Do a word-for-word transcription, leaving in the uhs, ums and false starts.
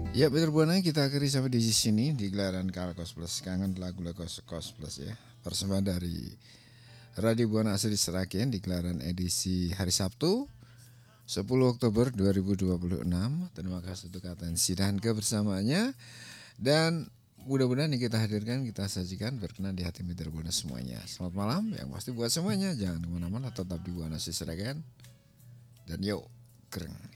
Ya betul Buana, kita akhiri sampai di sini di gelaran Kal Kos Plus, kangen lagu-lagu Kos Plus ya. Persembahan dari Radio Buana Asri Seragen di gelaran edisi hari Sabtu sepuluh Oktober dua ribu dua puluh enam. Terima kasih untuk atensi dan kebersamaannya. Dan mudah-mudahan yang kita hadirkan, kita sajikan berkenan di hati mitra Buana semuanya. Selamat malam, yang pasti buat semuanya. Jangan kemana-mana, tetap di Buana Asri Seragen. Dan yuk, keren.